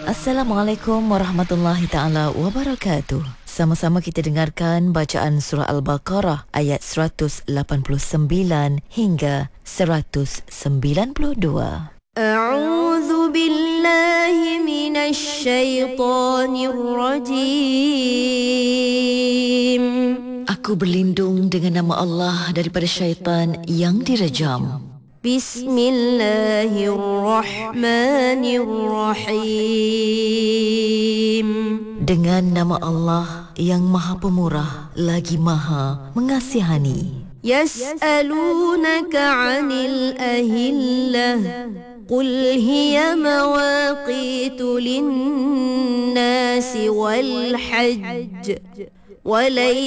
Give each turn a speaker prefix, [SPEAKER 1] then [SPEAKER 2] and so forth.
[SPEAKER 1] Assalamualaikum warahmatullahi ta'ala wabarakatuh. Sama-sama kita dengarkan bacaan surah Al-Baqarah ayat 189 hingga 192.
[SPEAKER 2] A'udzu billahi minasy syaithanir rajim.
[SPEAKER 1] Aku berlindung dengan nama Allah daripada syaitan yang direjam.
[SPEAKER 2] Bismillahirrahmanirrahim.
[SPEAKER 1] Dengan nama Allah yang Maha Pemurah lagi Maha Mengasihani.
[SPEAKER 2] Yas'alunaka 'anil ahillah. Qul hiya mawaqitu lin-nasi wal hajj.